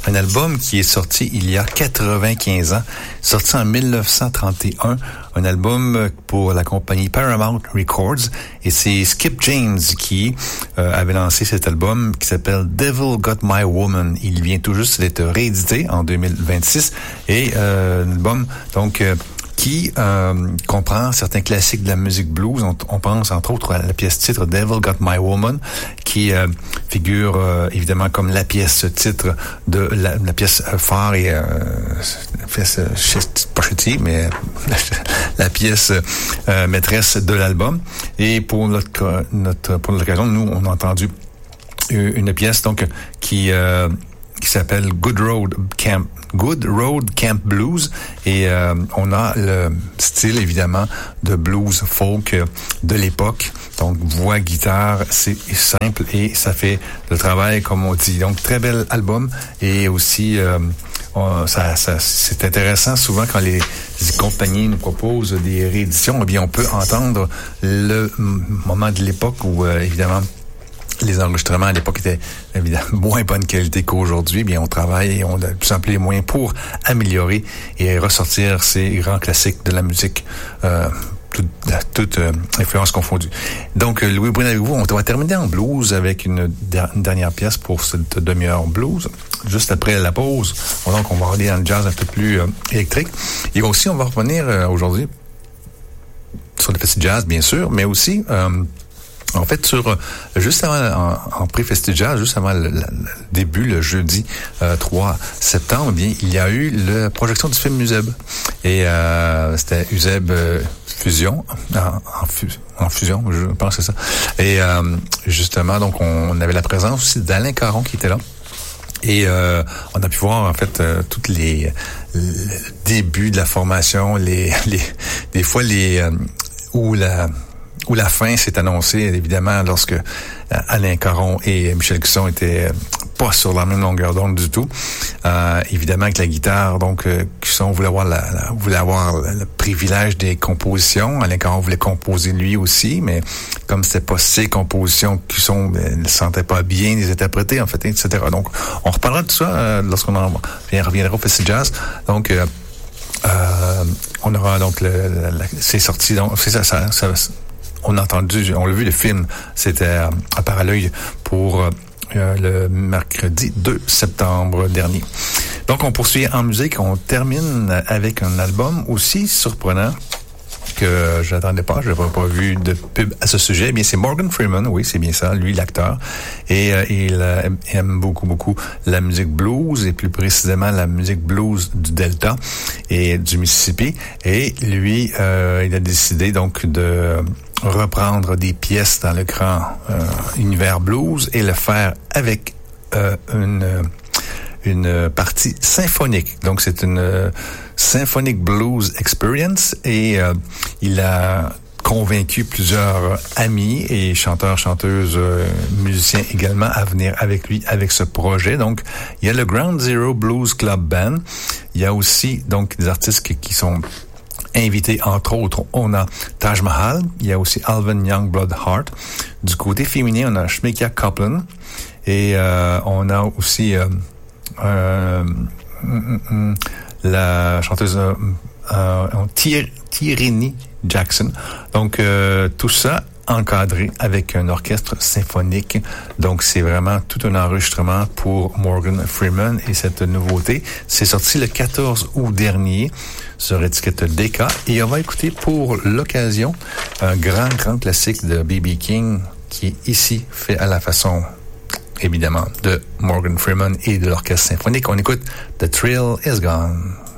un album qui est sorti il y a 95 ans, sorti en 1931, un album pour la compagnie Paramount Records, et c'est Skip James qui avait lancé cet album qui s'appelle Devil Got My Woman. Il vient tout juste d'être réédité en 2026 et un album donc qui comprend certains classiques de la musique blues. On pense entre autres à la pièce titre Devil Got My Woman, qui figure évidemment comme la pièce titre de la pièce phare et la pièce pas chutée, mais la pièce maîtresse de l'album. Et pour pour l'occasion, nous on a entendu une pièce donc qui s'appelle Good Road Camp Blues, et on a le style évidemment de blues folk de l'époque, donc voix, guitare, c'est simple et ça fait le travail comme on dit. Donc très bel album, et aussi c'est intéressant souvent quand les compagnies nous proposent des rééditions, eh bien on peut entendre le moment de l'époque où évidemment les enregistrements à l'époque étaient évidemment moins bonne qualité qu'aujourd'hui. Bien, on travaille et on a de plus en plus les moyens pour améliorer et ressortir ces grands classiques de la musique, toute influence confondue. Donc, Louis Bruyn avec vous. On va terminer en blues avec une dernière pièce pour cette demi-heure blues. Juste après la pause, donc on va aller dans le jazz un peu plus électrique. Et aussi, on va revenir aujourd'hui sur le festival jazz, bien sûr, mais aussi en fait, juste avant, en pré-festival jazz, juste avant le début, le jeudi 3 septembre, bien, il y a eu la projection du film Uzeb. Et c'était Uzeb Fusion, en fusion, je pense que c'est ça. Et justement, donc, on avait la présence aussi d'Alain Caron qui était là. Et on a pu voir en fait toutes les débuts de la formation, des fois où la fin s'est annoncée, évidemment, lorsque Alain Caron et Michel Cusson étaient pas sur la même longueur d'onde du tout. Évidemment que la guitare, donc Cusson voulait avoir le privilège des compositions. Alain Caron voulait composer lui aussi, mais comme c'était pas ses compositions, Cusson ne sentait pas bien les interpréter, en fait, etc. Donc, on reparlera de tout ça lorsqu'on reviendra au Festival Jazz. Donc, on aura donc c'est sorti, donc c'est ça on a vu le film, c'était à Paralœil pour le mercredi 2 septembre dernier. Donc on poursuit en musique, on termine avec un album aussi surprenant que je n'attendais pas, je n'avais pas vu de pub à ce sujet. Eh bien, c'est Morgan Freeman, oui, c'est bien ça, lui l'acteur, et il aime beaucoup la musique blues, et plus précisément la musique blues du Delta et du Mississippi, et lui, il a décidé donc de reprendre des pièces dans le grand univers blues et le faire avec une partie symphonique. Donc, c'est une Symphonic Blues Experience, et il a convaincu plusieurs amis et chanteurs, chanteuses, musiciens également à venir avec lui avec ce projet. Donc, il y a le Ground Zero Blues Club Band. Il y a aussi donc des artistes qui sont invités, entre autres, on a Taj Mahal, il y a aussi Alvin Youngblood Hart. Du côté féminin, on a Shmekia Copeland, et on a aussi la chanteuse Tierney Jackson. Donc, tout ça encadré avec un orchestre symphonique. Donc, c'est vraiment tout un enregistrement pour Morgan Freeman, et cette nouveauté, c'est sorti le 14 août dernier sur étiquette DK, et on va écouter pour l'occasion un grand classique de B.B. King qui est ici fait à la façon, évidemment, de Morgan Freeman et de l'orchestre symphonique. On écoute The Thrill Is Gone.